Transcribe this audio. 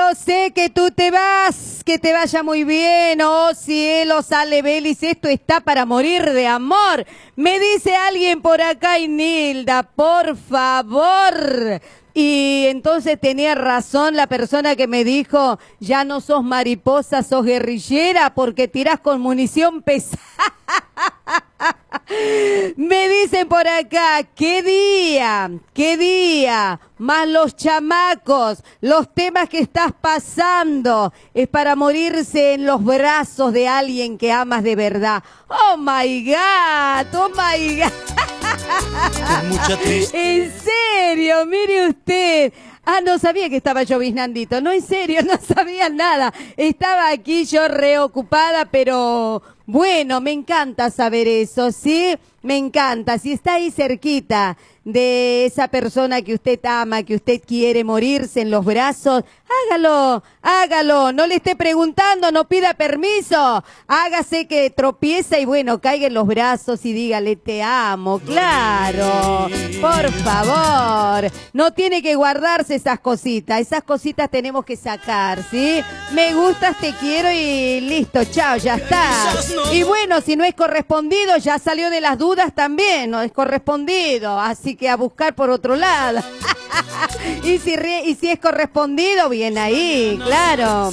sé que tú te vas, que te vaya muy bien. Oh cielo, sale Belis, esto está para morir de amor. Me dice alguien por acá, y Nilda, por favor. Y entonces tenía razón la persona que me dijo, ya no sos mariposa, sos guerrillera porque tirás con munición pesada. Me dicen por acá, qué día, más los chamacos, los temas que estás pasando, es para morirse en los brazos de alguien que amas de verdad. Oh my God, oh my God. Con mucha tristeza. En serio, mire usted. Ah, no sabía que estaba lloviznandito. No, en serio, no sabía nada. Estaba aquí yo reocupada, pero bueno, me encanta saber eso, ¿sí? Me encanta. Si está ahí cerquita de esa persona que usted ama, que usted quiere morirse en los brazos, hágalo, hágalo. No le esté preguntando, no pida permiso. Hágase que tropieza y bueno, caiga en los brazos y dígale te amo. Claro, por favor. No tiene que guardarse esas cositas tenemos que sacar, ¿sí? Me gustas, te quiero y listo, chao, ya está. Y bueno, si no es correspondido, ya salió de las dudas también, no es correspondido, así que a buscar por otro lado. Y si es correspondido, bien ahí, claro.